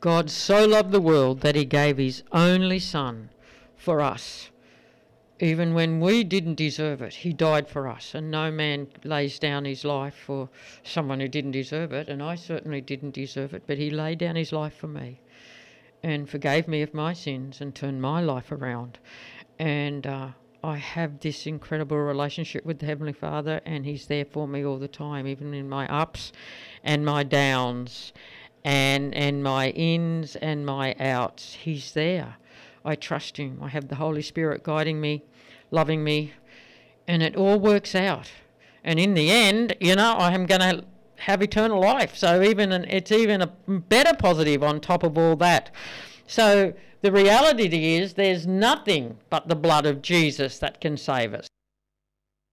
God so loved the world that he gave his only Son for us. Even when we didn't deserve it, he died for us. And no man lays down his life for someone who didn't deserve it, and I certainly didn't deserve it, but he laid down his life for me and forgave me of my sins and turned my life around. And I have this incredible relationship with the Heavenly Father, and he's there for me all the time, even in my ups and my downs and my ins and my outs. He's there. I trust him. I have the Holy Spirit guiding me, loving me, and it all works out. And in the end, I am going to have eternal life. So it's even a better positive on top of all that. So the reality is there's nothing but the blood of Jesus that can save us.